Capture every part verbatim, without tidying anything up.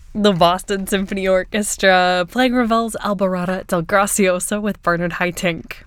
The Boston Symphony Orchestra playing Ravel's Alborada del Gracioso with Bernard Haitink.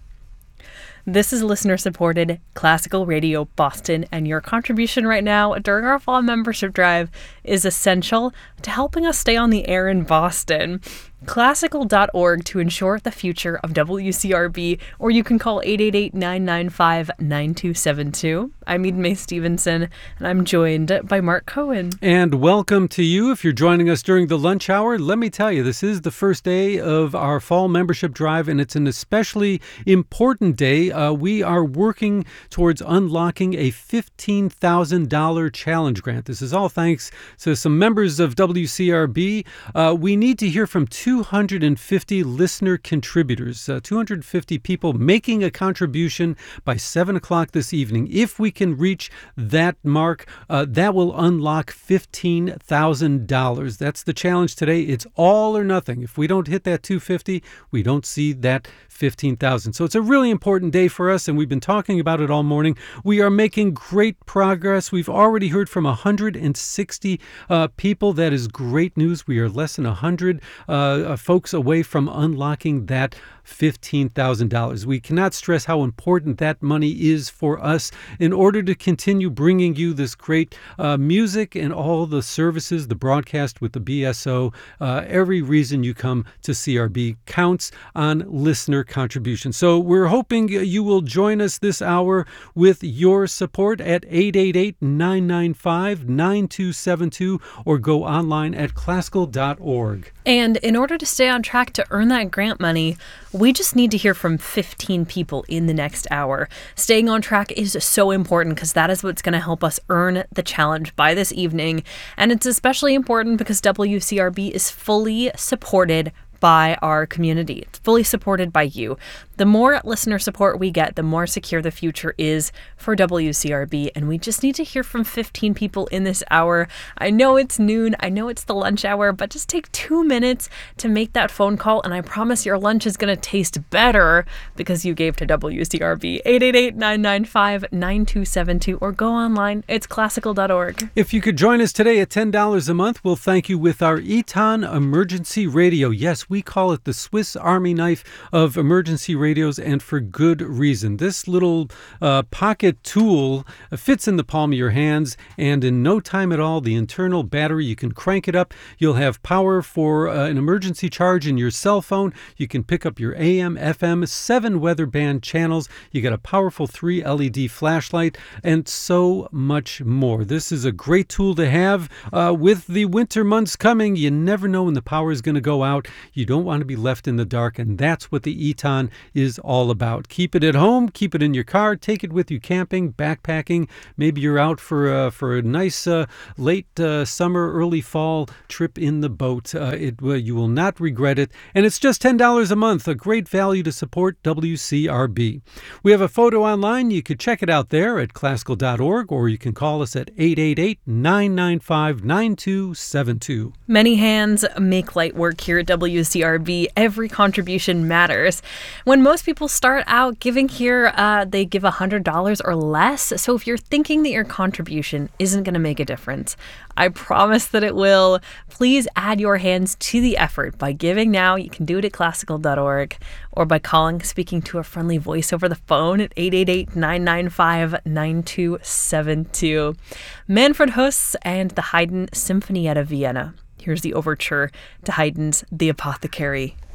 This is listener-supported Classical Radio Boston, and your contribution right now during our fall membership drive is essential to helping us stay on the air in Boston. Classical dot org to ensure the future of W C R B, or you can call eight eight eight, nine nine five, nine two seven two. I'm Eden May Stevenson, and I'm joined by Mark Cohen. And welcome to you. If you're joining us during the lunch hour, let me tell you, this is the first day of our fall membership drive, and it's an especially important day. Uh, we are working towards unlocking a fifteen thousand dollars challenge grant. This is all thanks to some members of W C R B. Uh, we need to hear from two hundred fifty listener contributors, uh, two hundred fifty people making a contribution by seven o'clock this evening. If we can reach that mark, uh, that will unlock fifteen thousand dollars. That's the challenge today. It's all or nothing. If we don't hit that two hundred fifty, we don't see that fifteen thousand. So it's a really important day for us, and we've been talking about it all morning. We are making great progress. We've already heard from one hundred sixty uh, people. That is great news. We are less than one hundred uh, uh, folks away from unlocking that fifteen thousand dollars. We cannot stress how important that money is for us in order to continue bringing you this great uh, music and all the services, the broadcast with the B S O. Uh, every reason you come to C R B counts on listener contribution. So we're hoping you will join us this hour with your support at eight eight eight, nine nine five, nine two seven two or go online at classical dot org. And in order to stay on track to earn that grant money, we just need to hear from fifteen people in the next hour. Staying on track is so important because that is what's going to help us earn the challenge by this evening. And it's especially important because W C R B is fully supported by our community. It's fully supported by you. The more listener support we get, the more secure the future is for W C R B, and we just need to hear from fifteen people in this hour. I know it's noon, I know it's the lunch hour, but just take two minutes to make that phone call, and I promise your lunch is going to taste better because you gave to W C R B. eight eight eight, nine nine five, nine two seven two or go online. It's classical dot org. If you could join us today at ten dollars a month, we'll thank you with our Eton Emergency Radio. Yes, we call it the Swiss Army knife of emergency radios, and for good reason. This little uh, pocket tool fits in the palm of your hands, and in no time at all, the internal battery, you can crank it up. You'll have power for uh, an emergency charge in your cell phone. You can pick up your A M, F M, seven weather band channels. You got a powerful three L E D flashlight, and so much more. This is a great tool to have. Uh, with the winter months coming, you never know when the power is going to go out. You don't want to be left in the dark, and that's what the Eton is all about. Keep it at home, keep it in your car, take it with you camping, backpacking. Maybe you're out for uh, for a nice uh, late uh, summer, early fall trip in the boat. Uh, it uh, you will not regret it, and it's just ten dollars a month. A great value to support W C R B. We have a photo online. You could check it out there at classical dot org, or you can call us at eight eight eight, nine nine five, nine two seven two. Many hands make light work here at W C R B. Every contribution matters. When most people start out giving here, uh, they give one hundred dollars or less. So if you're thinking that your contribution isn't going to make a difference, I promise that it will. Please add your hands to the effort by giving now. You can do it at classical dot org or by calling, speaking to a friendly voice over the phone at eight eight eight, nine nine five, nine two seven two. Manfred Huss and the Haydn Sinfonietta Vienna. Here's the overture to Haydn's The Apothecary.